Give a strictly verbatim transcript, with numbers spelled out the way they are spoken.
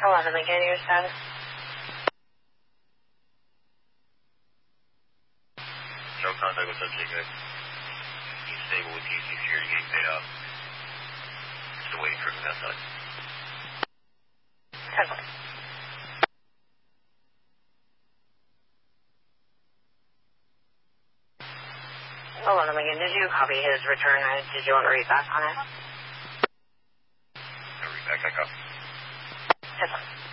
eleven Lincoln, your status. No contact with subject, guys. He's stable with T C security, getting paid out. Still waiting for him outside. ten four. eleven Lincoln, did you copy his return? Did you want to read back on it? No, read back, I copy. ten four.